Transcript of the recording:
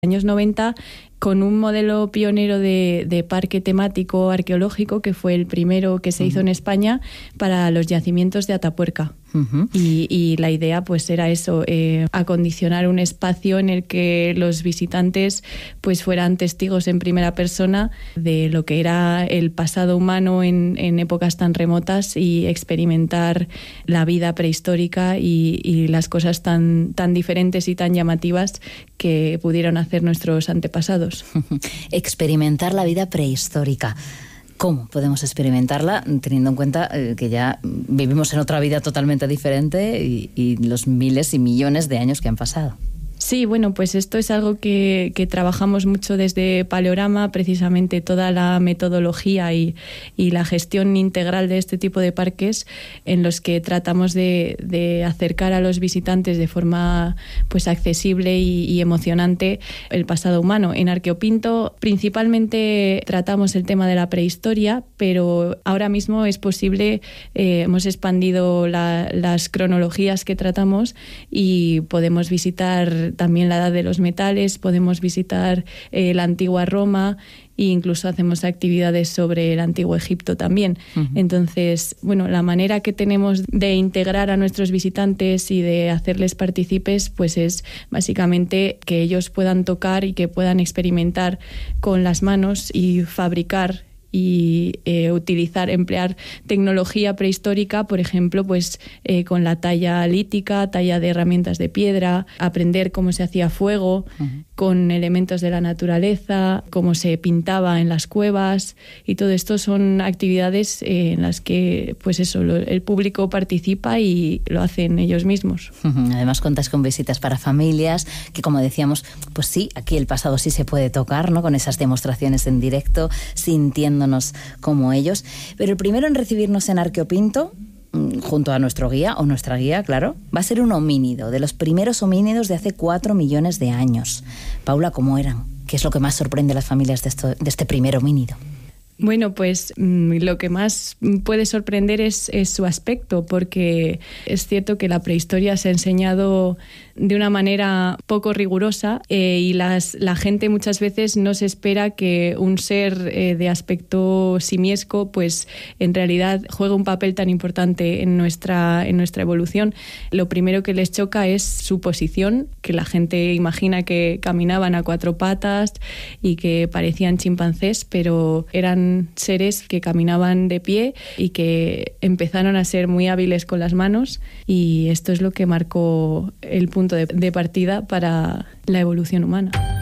años 90 con un modelo pionero de parque temático arqueológico que fue el primero que se hizo en España para los yacimientos de Atapuerca. Y la idea pues era eso, acondicionar un espacio en el que los visitantes pues fueran testigos en primera persona de lo que era el pasado humano en épocas tan remotas y experimentar la vida prehistórica y las cosas tan diferentes y tan llamativas que pudieron hacer nuestros antepasados. Experimentar la vida prehistórica. ¿Cómo podemos experimentarla teniendo en cuenta que ya vivimos en otra vida totalmente diferente y los miles y millones de años que han pasado? Sí, bueno, pues esto es algo que trabajamos mucho desde Paleorama, precisamente toda la metodología y la gestión integral de este tipo de parques, en los que tratamos de acercar a los visitantes de forma pues accesible y emocionante el pasado humano. En Arqueopinto principalmente tratamos el tema de la prehistoria, pero ahora mismo es posible, hemos expandido las cronologías que tratamos y podemos visitar también la edad de los metales, podemos visitar la antigua Roma e incluso hacemos actividades sobre el antiguo Egipto también. Entonces, bueno, la manera que tenemos de integrar a nuestros visitantes y de hacerles partícipes, pues es básicamente que ellos puedan tocar y que puedan experimentar con las manos y fabricar y emplear tecnología prehistórica, por ejemplo, pues con la talla lítica, talla de herramientas de piedra, aprender cómo se hacía fuego, con elementos de la naturaleza, cómo se pintaba en las cuevas, y todo esto son actividades en las que pues eso, el público participa y lo hacen ellos mismos. Además contáis con visitas para familias, que como decíamos, pues sí, aquí el pasado sí se puede tocar, ¿no? Con esas demostraciones en directo, sintiéndonos como ellos. Pero el primero en recibirnos en Arqueopinto, junto a nuestro guía, o nuestra guía, claro, va a ser un homínido, de los primeros homínidos de hace 4 millones de años. Paula, ¿cómo eran? ¿Qué es lo que más sorprende a las familias de este primer homínido? Bueno, pues lo que más puede sorprender es su aspecto, porque es cierto que la prehistoria se ha enseñado de una manera poco rigurosa y la gente muchas veces no se espera que un ser de aspecto simiesco pues en realidad juegue un papel tan importante en nuestra evolución. Lo primero que les choca es su posición, que la gente imagina que caminaban a 4 patas y que parecían chimpancés, pero eran seres que caminaban de pie y que empezaron a ser muy hábiles con las manos, y esto es lo que marcó el punto de partida para la evolución humana.